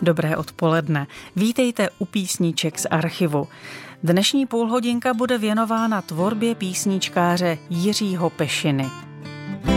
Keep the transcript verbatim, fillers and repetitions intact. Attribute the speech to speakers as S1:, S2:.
S1: Dobré odpoledne. Vítejte u Písniček z archivu. Dnešní půlhodinka bude věnována tvorbě písničkáře Jiřího Pešiny.